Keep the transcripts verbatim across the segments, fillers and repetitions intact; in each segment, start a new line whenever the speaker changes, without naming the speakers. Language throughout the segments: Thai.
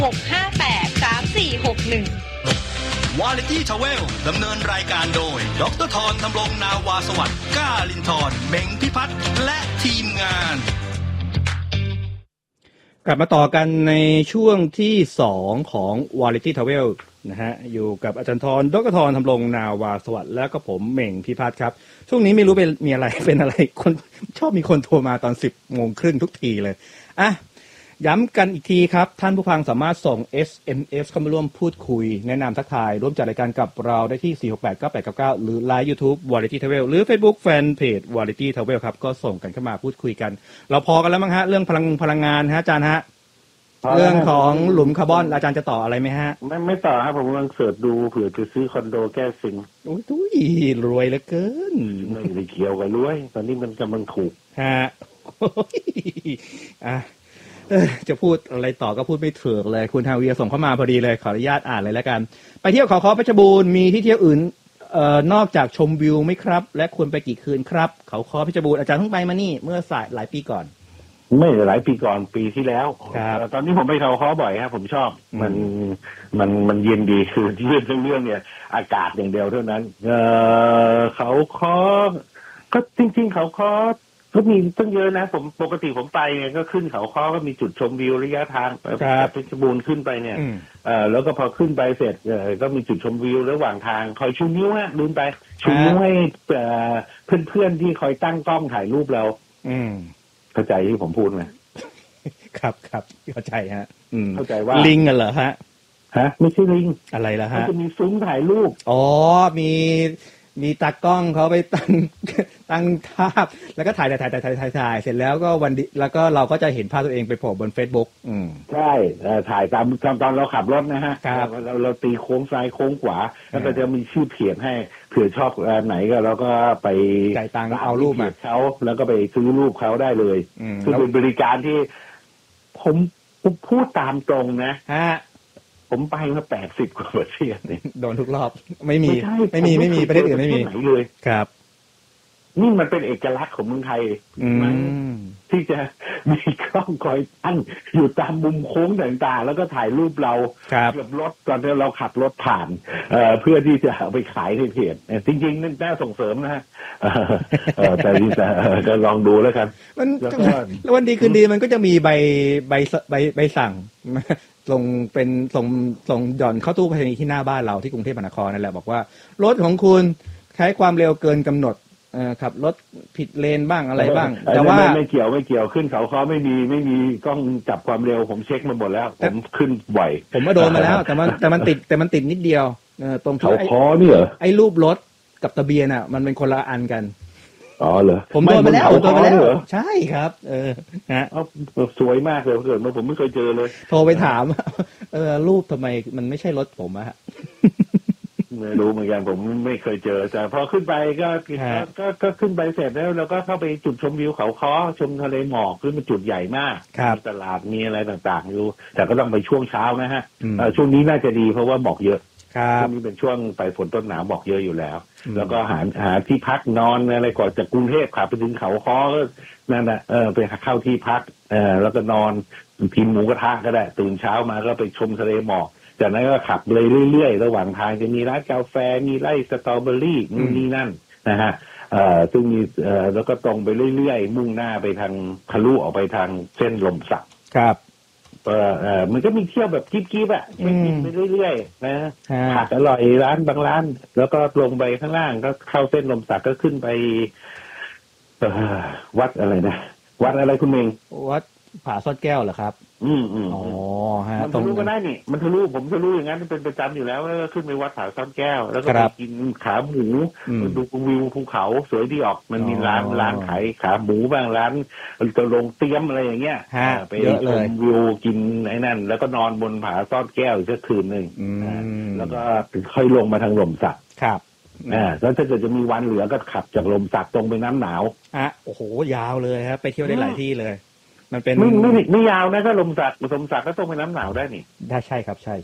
หก ห้า แปด สาม สี่ หก หนึ่ง
วาไรตี้ทราเวลดำเนินรายการโดยดร.ธร ธำรงนาวาสวัสดิ์ก้าลินทร์เม้งพิพัฒน์และทีมงาน
กลับมาต่อกันในช่วงที่สองของ Variety Travel นะฮะอยู่กับอาจารย์ธร ดร.ธร ธำรงนาวาสวัสดิ์แล้วก็ผมเม่งพิพัฒน์ครับช่วงนี้ไม่รู้เป็นมีอะไรเป็นอะไรคนชอบมีคนโทรมาตอน สิบโมงครึ่งทุกทีเลยอ่ะย้ำกันอีกทีครับท่านผู้ฟังสามารถส่ง เอส เอ็ม เอส เข้ามาร่วมพูดคุยแนะนำทักทายร่วมจัดรายการกับเราได้ที่ สี่ หก แปด เก้า แปด เก้า เก้า หรือ ไลน์ YouTube Variety Travel หรือ Facebook Fanpage Variety Travel ครับก็ส่งกันเข้ามาพูดคุยกันเราพอกันแล้วมั้งฮะเรื่องพลังพลังงานฮะอาจารย์ฮะเรื่องของหลุมคาร์บอนอาจารย์จะต่ออะไรไหมฮะ
ไม่ไม่ต่อครับผมกำลังเสิร์ชดูเผื่อจะซื้อคอนโดแก้สิ่ง
โอ้ยตุ้ยรวยเหลือเกิน
ไม่ได้เกี่ยวกับรวยตอนนี้มันกำลังถูก
ฮะอ่ะจะพูดอะไรต่อก็พูดไม่ถูกเลยคุณฮาเวียส่งเข้ามาพอดีเลยขออนุญาตอ่านเลยแล้วกันไปเที่ยวเขาค้อเพชรบูรณ์มีที่เที่ยวอื่นเอ่อนอกจากชมวิวไหมครับและควรไปกี่คืนครับเขาค้อเพชรบูรณ์อาจารย์เพิ่งไปมานี่เมื่อสายหลายปีก่อน
ไม่หลายปีก่อนปีที่แล้วตอนนี้ผมไปเขาค้อบ่อยครับผมชอบมันมันมันเย็นดีคือเรื่องเรื่องเนี่ยอากาศอย่างเดียวเท่านั้นเออเขาค้อก็จริงๆเขาค้อก็มีตั้งเยอะนะผมปกติผมไปเนี่ยก็ขึ้นเขาค้อก็มีจุดชมวิวระยะทางจากเพชรบูรณ์ขึ้นไปเนี่ยเออแล้วก็พอขึ้นไปเสร็จเออก็มีจุดชมวิวระหว่างทางคอยชูนิ้วฮะลืมไปชูนิ้วให้เพื่อนๆที่คอยตั้งกล้องถ่ายรูปเราเข้าใจที่ผมพูดไหม
ครับครับเข้าใจฮะ
เข้าใจว่า
ลิงกันเหรอฮะ
ฮะไม่ใช่ลิง
อะไรล่ะฮะ
มันจะมีซุ้มถ่ายรูป
อ๋อมีมีตากล้องเขาไปตั้งตั้งภาพแล้วก็ถ่ายถ่ายถ่ายถ่ายถ่ายถ่ายเสร็จแล้วก็วันแล้วก็เราก็จะเห็นภาพตัวเองไปโผล่บน Facebook อืม
ใช่ถ่ายตามตอนเราขับรถนะฮะเราเราตีโค้งซ้ายโค้งขวาแล้วก็จะมีชื่อเพจให้เผื่อชอบไหนก็เราก็ไป
จ่ายตังค์เอารูปมา
เขาแล้วก็ไปซื้อรูปเขาได้เลยคือเป็นบริการที่ผมพูดตามตรงนะฮะผมไปมาแปดสิบกว่าประเทศเนี่ย
โดนทุกรอบไม่มีไม่มีไม่มีประเทศอื่นไม่มี
ไหนเลย
ครับ
นี่มันเป็นเอกลักษณ์ของเมืองไทยที่จะมีกล้องคอยตั้งอยู่ตามมุมโค้งต่างๆแล้วก็ถ่ายรูปเราเกือบรถตอนที่เราขับรถผ่านเอ่อเพื่อที่จะเอาไปขายในเพจจริงๆนั่นน่าส่งเสริมนะฮะแต่ที่จะก็ลองดูแล้วกัน
มันแล้ววันดีคืนดีมันก็จะมีใบใบใบใบสั่งส่งเป็นส่งส่งหย่อนเข้าตู้ไปรษณีย์ที่หน้าบ้านเราที่กรุงเทพมหานครนั่นแหละบอกว่ารถของคุณใช้ความเร็วเกินกำหนดเอ่อขับรถผิดเลนบ้างอะไรบ้างแต่ว่า
ไม่เกี่ยวไม่เกี่ยวขึ้นเขาค้อไม่มีไม่มีกล้องจับความเร็วผมเช็คมาหมดแล้วผมขึ้นบ่อย
ผมก็โดนมาแล้วแต่มันแต่มันติดแต่มันติดนิดเดียวเออตรง
เขาค้อนี่เหรอ
ไอ้รูปรถกับทะเบียนอ่ะมันเป็นคนละอันกัน
อ๋อเหรอ
ผมโดนมาแล้วโดนมาแล้วใช่ครับเออฮะ
สวยมากเลยเกิดมาผมไม่เคยเจอเลย
โทรไปถามเออรูปทำไมมันไม่ใช่รถผมอะฮะ
ไม่รู้เหมือนกันผมไม่เคยเจอแต่พอขึ้นไปก็ก็ก็ขึ้นไปเสร็จแล้วเราก็เข้าไปจุดชมวิวเขาค้อชมทะเลหมอกคือมันจุดใหญ่มากมีตลาดมีอะไรต่างๆอยู่แต่ก็ต้องไปช่วงเช้านะฮะช่วงนี้น่าจะดีเพราะว่าหมอกเยอะช่วงนี้เป็นช่วงไปฝนต้นหนาวหมอกเยอะอยู่แล้วแล้วก็หาหาที่พักนอนอะไรก่อนจากกรุงเทพขับไปถึงเขาค้อก็นั่นแหละเออไปเข้าที่พักเออแล้วก็นอนกินหมูกระทะก็ได้ตื่นเช้ามาก็ไปชมทะเลหมอกจากนั้นก็ขับเลยเรื่อยๆระหว่างทางจะมีร้านกาแฟมีไร่สตรอเบอรี่นู่นนี่นั่นนะฮะเอ่อซึ่งมีเอ่อแล้วก็ตรงไปเรื่อยๆมุ่งหน้าไปทางทะลุออกไปทางเส้นลมสัก
ครับ
เอ่อเอ่อมันก็มีเที่ยวแบบกิ๊บๆอ่ะไปกินไปเรื่อยๆนะผักอร่อยร้านบางร้านแล้วก็ลงไปข้างล่างก็เข้าเส้นลมสักก็ขึ้นไปเอ่อวัดอะไรนะวัดอะไรคุณเมง
วัดผาซ่อนแก้วเหรอครับ
อืมอืม
อ๋อฮะ
มันทะลุก็ได้นี่มันทะลุผมทะลุอย่างนั้นเป็นประจำอยู่แล้วก็ขึ้นไปวัดผาซ่อนแก้วแล้วก็ไปกินขาหมูดูวิวภูเขาสวยดีออกมันมีร้านร้านขายขาหมูบ้างร้านจะลงเตี้ยมอะไรอย่างเงี้ยไปชมวิวกินไอ้นั่นแล้วก็นอนบนผาซ่อนแก้วอีกสักคืนหนึ่งแล้วก็ค่อยลงมาทางลมสัก
ครับ
อ่าแล้วถ้าเกิดจะมีวันเหลือก็ขับจากลมสักตรงไปน้ำหนาว
อ่ะโอ้โหยาวเลยครับไปเที่ยวได้หลายที่เลยมันเป็น
ไม่ไม่ไม่ยาวนะถ้าลมสักลมสักก็ต้องไปน้ำหนาวได้นี่
ได้ใช่ครับใช่ใช่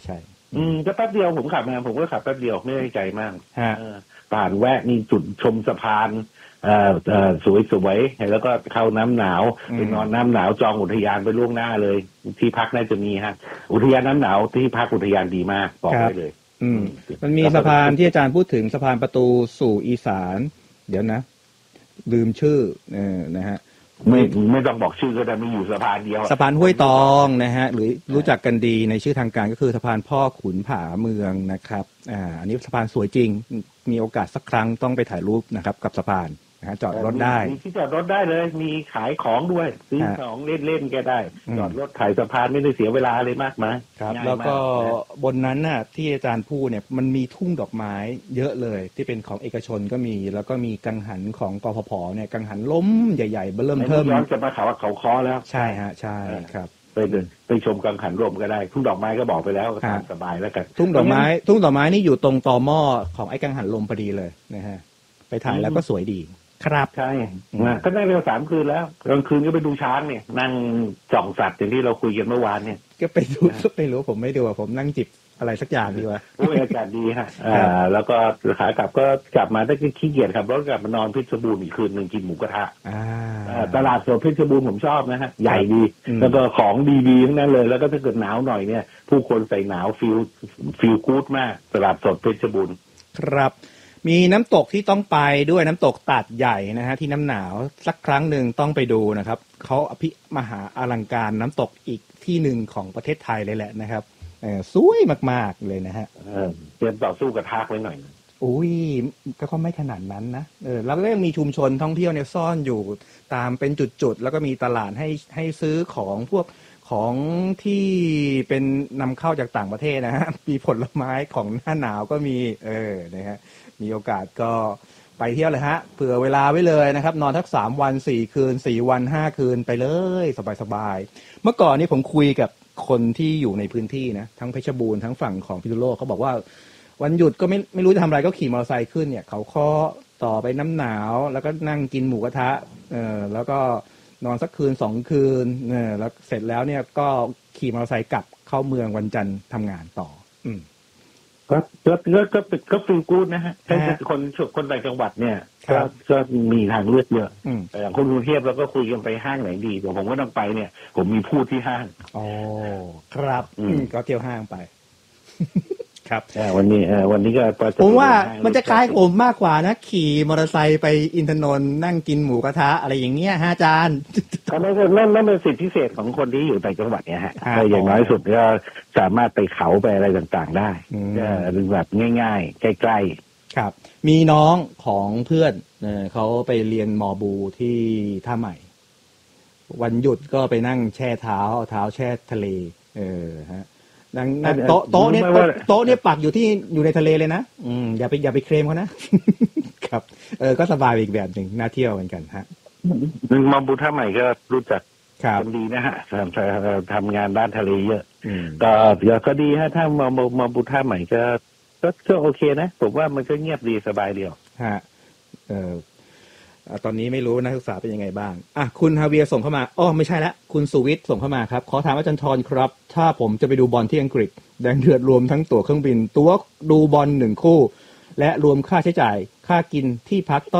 อืมก็แป๊บเดียวผมขับมาผมก็ขับแป๊บเดียวไม่ได้ไกลมาก
ฮะ
เออผ่านแวะนี่จุดชมสะพานเอ่อเอ่อสวยๆแล้วก็เข้าน้ำหนาวไปนอนน้ำหนาวจองอุทยานไปล่วงหน้าเลยที่พักน่าจะมีฮะอุทยานน้ำหนาวที่พักอุทยานดีมากบอกได้เลย
อืมมันมีสะพานที่อาจารย์พูดถึงสะพานประตูสู่อีสานเดี๋ยวนะลืมชื่อเออนะฮะ
ไม่ไม่ต้องบอกชื่อก็ได้มีอยู่สะพานเดียว
สะพานห้วยตองนะฮะหรือรู้จักกันดีในชื่อทางการก็คือสะพานพ่อขุนผาเมืองนะครับอ่าอันนี้สะพานสวยจริงมีโอกาสสักครั้งต้องไปถ่ายรูปนะครับกับสะพานนะฮะจอดรถได้
มีที่จอดรถได้เลยมีขายของด้วยซื้อของเล่นๆก็ได้จอดรถถ่ายสะพานไม่ได้เสียเวลาเลยมากมาย
ครับแล้วก็บนนั้นน่ะที่อาจารย์พูดเนี่ยมันมีทุ่งดอกไม้เยอะเลยที่เป็นของเอกชนก็มีแล้วก็มีกังหันของกพผเนี่ยกังหันล้มใหญ่ๆเบิ่มเทิ่ม
ย้อนจะมาเขาว่าเขาคอแล้ว
ใช่ฮะใช่ครับ
ไปเดินไปชมกังหันลมก็ได้ทุ่งดอกไม้ก็บอกไปแล้วก็สบายแล้วกัน
ทุ่งดอกไม้ทุ่งดอกไม้นี่อยู่ตรงตอหม้อของไอ้กังหันลมพอดีเลยนะฮะไปถ่ายแล้วก็สวยดีครับ
ใช่ก็ได้ไปสามคืนแล้วกลางคืนก็ไปดูช้างเนี่ยนั่งส่องสัตว์อย่างที่เราคุยกันเมื่อวานเนี่ย
ก็ไปดูไปรู้ผมไม่ดูอ่ะผมนั่งจิบอะไรสักอย่างดีกว่า
โอ้ยอากาศดีฮะอ่าแล้วก็ขากลับก็กลับมาได้ขี้เกียจครับรถกลับมานอนเพชรบูรณ์อีกคืนหนึ่งกินหมูกระทะตลาดสดเพชรบูรณ์ผมชอบนะฮะใหญ่ดีแล้วก็ของดีๆทั้งนั้นเลยแล้วก็ถ้าเกิดหนาวหน่อยเนี่ยผู้คนใส่หนาวฟีลฟีลกู๊ดมากตลาดสดเพชรบูรณ์
ครับมีน้ำตกที่ต้องไปด้วยน้ำตกตาดใหญ่นะฮะที่น้ำหนาวสักครั้งหนึ่งต้องไปดูนะครับเขาอภิมหาอลังการน้ำตกอีกที่หนึ่งของประเทศไทยเลยแหละนะครับเออสวยมากๆเลยนะฮะ
เตรียมต่อสู้กับทากไว้หน่อย
อุ้ยก็ไม่ขนาดนั้นนะเออแล้วก็ยังมีชุมชนท่องเที่ยวเนี่ยซ่อนอยู่ตามเป็นจุดๆแล้วก็มีตลาดให้ให้ซื้อของพวกของที่เป็นนำเข้าจากต่างประเทศนะฮะมีผลไม้ของหน้าหนาวก็มีเออนะฮะมีโอกาสก็ไปเที่ยวเลยฮะเผื่อเวลาไว้เลยนะครับนอนทักสามวันสี่คืนสี่วันห้าคืนไปเลยสบายๆเมื่อก่อนนี้ผมคุยกับคนที่อยู่ในพื้นที่นะทั้งเพชรบูรณ์ทั้งฝั่งของพิษณุโลกเขาบอกว่าวันหยุดก็ไม่ไม่รู้จะทำอะไรก็ขี่มอเตอร์ไซค์ขึ้นเนี่ยเขาค้อต่อไปน้ำหนาวแล้วก็นั่งกินหมูกระทะเออแล้วก็นอนสักคืนสองคืนเออแล้วเสร็จแล้วเนี่ยก็ขี่มอเตอร์ไซค์กลับเข้าเมืองวันจันทร์ทำงานต่ออืม
ก็ก็ก็ก็ก็ฟีลกู๊ดนะฮะถ้าคนคนต่างจังหวัดเนี่ยก็ก็มีทางเลือกเยอะแต่อย่างคนกรุงเทพเราก็คุยกันไปห้างไหนดีเดี๋ยวผมก็ต้องไปเนี่ยผมมีพูดที่ห้าง
อ๋อครับก็เที่ยวห้างไปครับ
วันนี้วันนี้ก็
ผมว่ามันจะคล้ายผมมากกว่านะขี่มอเตอร์ไซค์ไปอินทนนท์นั่งกินหมูกระทะอะไรอย่างเงี้ยฮะอาจารย์
นั่นนั่นนั่นเป็นสิทธิพิเศษของคนที่อยู่ต่างจังหวัดเนี่ยฮะอย่างน้อยสุดก็สามารถไปเขาไปอะไรต่างๆได้ก็แบบง่ายๆใกล้
ๆครับมีน้องของเพื่อนเขาไปเรียนมอบูที่ท่าใหม่วันหยุดก็ไปนั่งแช่เท้าเท้าแช่ทะเลเออฮะนั่งโต๊ะโต๊ะเนี่ยโต๊ะเนี่ยปักอยู่ที่อยู่ในทะเลเลยนะอืมอย่าไปอย่าไปเคลมเขานะครับเออก็สบายอีกแบบหนึ่งน่าเที่ยวเหมือนกันฮะ
มอบูท่าใหม่ก็รู้จักกันดีนะฮะทำทำงานด้านทะเลเยอะก็ก็ดีฮะถ้ามอมอบูท่าใหม่ก็ก็ก็โอเคนะผมว่ามันก็เงียบดีสบายเดียว
ฮะเออตอนนี้ไม่รู้นักศึกษาเป็นยังไงบ้างอ่ะคุณฮาเวียส่งเข้ามาอ๋อไม่ใช่ละคุณสุวิทย์ส่งเข้ามาครับขอถามอาจารย์ธรครับถ้าผมจะไปดูบอลที่อังกฤษแดงเดือดรวมทั้งตั๋วเครื่องบินตั๋วดูบอลหนึ่งคู่และรวมค่าใช้จ่ายค่ากินที่พัก